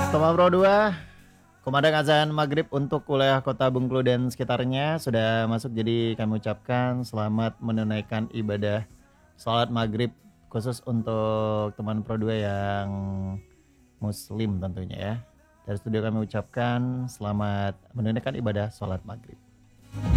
Teman Pro 2, kumandang azan maghrib untuk wilayah kota Bengkulu dan sekitarnya sudah masuk, jadi kami ucapkan selamat menunaikan ibadah sholat maghrib khusus untuk teman Pro 2 yang muslim tentunya ya. Dari studio kami ucapkan selamat menunaikan ibadah sholat maghrib.